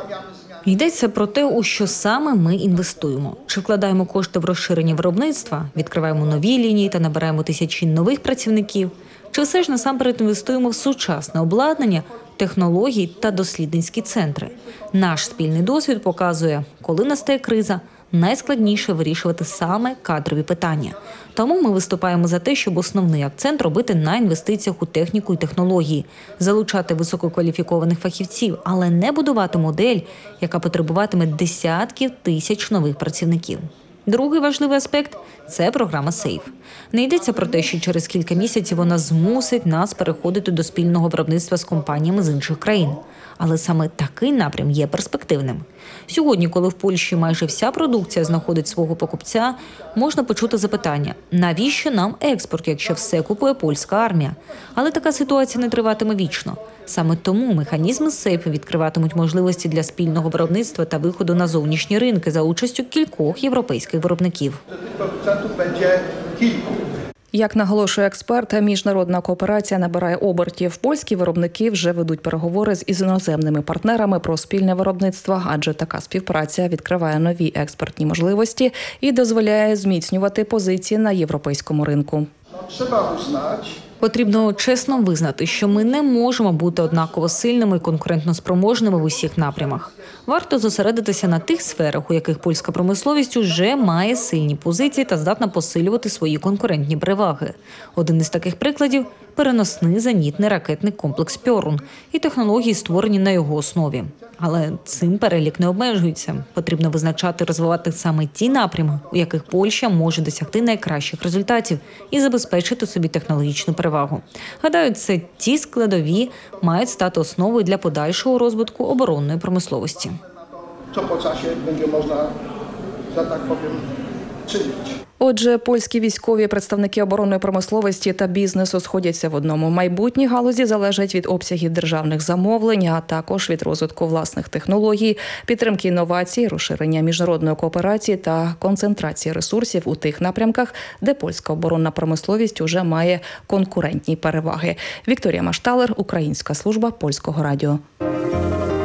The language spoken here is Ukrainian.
Йдеться про те, у що саме ми інвестуємо. Чи вкладаємо кошти в розширення виробництва, відкриваємо нові лінії та набираємо тисячі нових працівників, чи все ж насамперед інвестуємо в сучасне обладнання, технології та дослідницькі центри. Наш спільний досвід показує, коли настає криза, найскладніше вирішувати саме кадрові питання. Тому ми виступаємо за те, щоб основний акцент робити на інвестиціях у техніку і технології, залучати висококваліфікованих фахівців, але не будувати модель, яка потребуватиме десятків тисяч нових працівників. Другий важливий аспект – це програма «Сейф». Не йдеться про те, що через кілька місяців вона змусить нас переходити до спільного виробництва з компаніями з інших країн. Але саме такий напрям є перспективним. Сьогодні, коли в Польщі майже вся продукція знаходить свого покупця, можна почути запитання – навіщо нам експорт, якщо все купує польська армія? Але така ситуація не триватиме вічно. Саме тому механізми «Сейф» відкриватимуть можливості для спільного виробництва та виходу на зовнішні ринки за участю кількох європейських виробників. Як наголошує експерт, міжнародна кооперація набирає обертів. Польські виробники вже ведуть переговори з іноземними партнерами про спільне виробництво, адже така співпраця відкриває нові експортні можливості і дозволяє зміцнювати позиції на європейському ринку. Потрібно чесно визнати, що ми не можемо бути однаково сильними і конкурентно спроможними в усіх напрямах. Варто зосередитися на тих сферах, у яких польська промисловість уже має сильні позиції та здатна посилювати свої конкурентні переваги. Один із таких прикладів – переносний зенітний ракетний комплекс «Пьорун» і технології, створені на його основі. Але цим перелік не обмежується. Потрібно визначати і розвивати саме ті напрями, у яких Польща може досягти найкращих результатів і забезпечити собі технологічну перевагу. Гадаю, це ті складові мають стати основою для подальшого розвитку оборонної промисловості. Co po czasie będzie można, że tak powiem, czynić. Отже, польські військові, представники оборонної промисловості та бізнесу сходяться в одному. Майбутні галузі залежать від обсягів державних замовлень, а також від розвитку власних технологій, підтримки інновацій, розширення міжнародної кооперації та концентрації ресурсів у тих напрямках, де польська оборонна промисловість уже має конкурентні переваги. Вікторія Машталер, Українська служба Польського радіо.